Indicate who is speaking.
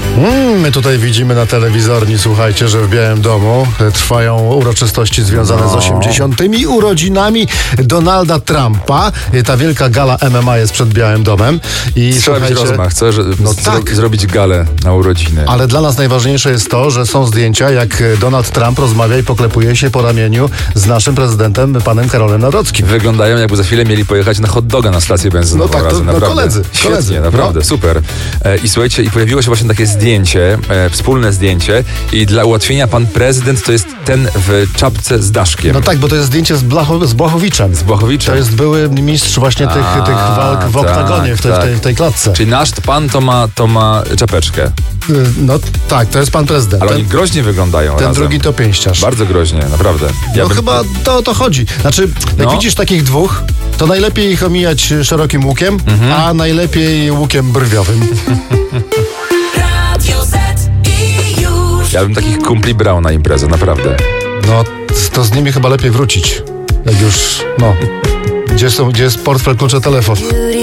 Speaker 1: My tutaj widzimy na telewizorni, słuchajcie, że w Białym Domu trwają uroczystości związane z 80. urodzinami Donalda Trumpa. Ta wielka gala MMA jest przed Białym Domem. I
Speaker 2: trzeba być rozmach, co? Zrobić galę na urodziny.
Speaker 1: Ale dla nas najważniejsze jest to, że są zdjęcia, jak Donald Trump rozmawia i poklepuje się po ramieniu z naszym prezydentem, panem Karolem Nawrockim.
Speaker 2: Wyglądają, jakby za chwilę mieli pojechać na hot doga na stację benzynową razem. Naprawdę.
Speaker 1: Koledzy.
Speaker 2: Świetnie, naprawdę, super. I słuchajcie, i pojawiło się właśnie takie zdjęcie, wspólne zdjęcie i dla ułatwienia pan prezydent to jest ten w czapce z daszkiem.
Speaker 1: No tak, bo to jest zdjęcie z Błachowiczem.
Speaker 2: Z Błachowiczem.
Speaker 1: To jest były mistrz właśnie tych walk w oktagonie, w tej klatce.
Speaker 2: Czyli nasz pan to ma czapeczkę.
Speaker 1: No tak, to jest pan prezydent.
Speaker 2: Ale oni groźnie wyglądają
Speaker 1: Ten
Speaker 2: razem.
Speaker 1: drugi to pięściarz.
Speaker 2: Bardzo groźnie, naprawdę.
Speaker 1: Chyba o to chodzi. Znaczy, jak widzisz takich dwóch, to najlepiej ich omijać szerokim łukiem, a najlepiej łukiem brwiowym.
Speaker 2: Ja bym takich kumpli brał na imprezę, naprawdę.
Speaker 1: No, to z nimi chyba lepiej wrócić. Jak już, gdzie jest portfel, klucze, telefon?